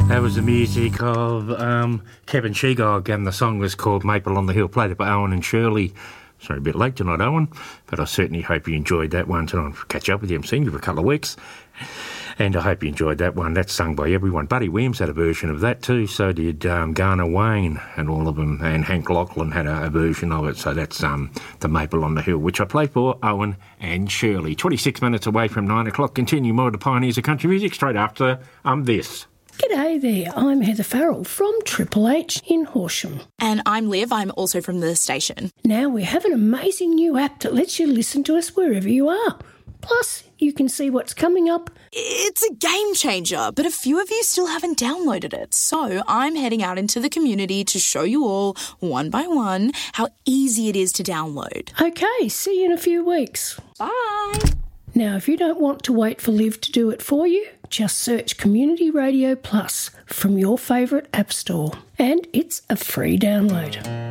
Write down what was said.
That was the music of Kevin Sheegog, and the song was called Maple on the Hill, played by Owen and Shirley. Sorry, a bit late tonight, Owen, but I certainly hope you enjoyed that one tonight. I'll catch up with you. I haven't seen you for a couple of weeks, and I hope you enjoyed that one. That's sung by everyone. Buddy Williams had a version of that too, so did Garner Wayne and all of them, and Hank Lachlan had a version of it, so that's the Maple on the Hill, which I played for Owen and Shirley. 26 minutes away from 9 o'clock. Continue more of the Pioneers of Country Music straight after this. G'day there, I'm Heather Farrell from Triple H in Horsham. And I'm Liv, I'm also from the station. Now we have an amazing new app that lets you listen to us wherever you are. Plus, you can see what's coming up. It's a game changer, but a few of you still haven't downloaded it. So I'm heading out into the community to show you all, one by one, how easy it is to download. Okay, see you in a few weeks. Bye! Now, if you don't want to wait for Liv to do it for you, just search Community Radio Plus from your favourite app store, and it's a free download.